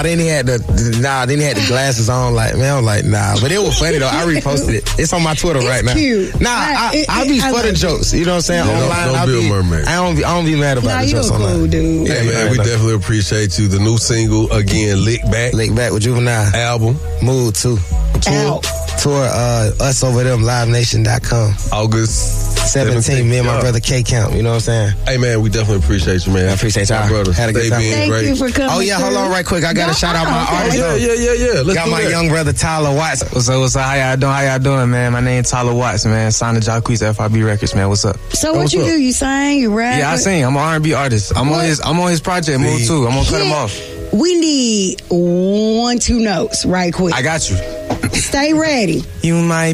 Then he had the glasses on. Like, man, I'm like, nah. But it was funny though. I reposted it. It's on my Twitter right now. Cute. Nah, I be for the jokes. You know what I'm saying? Online, don't be a mermaid. I don't be mad about the jokes you're online. cool, dude. Hey, man, we definitely appreciate you. The new single, again, Lick Back. Lick Back with Juvenile. Album. Mood 2. Tour Us Over Them, LiveNation.com. August 17, me and my brother K Count. You know what I'm saying? Hey, man, we definitely appreciate you, man. I appreciate y'all. My brother. Had a good time. Thank you for coming. Oh, yeah, hold on right quick. I got to shout out my artist. Yeah. Let's got my young brother Tyler Watts. What's up? How y'all doing, man? My name Tyler Watts, man. Signed to Jacquees FIB Records, man. What's up? So what you do? You sing? You rap? Yeah, I sing. I'm an R&B artist. I'm on his project, Move 2. I'm gonna cut him off. We need 1-2 notes right quick. I got you. Stay ready. You might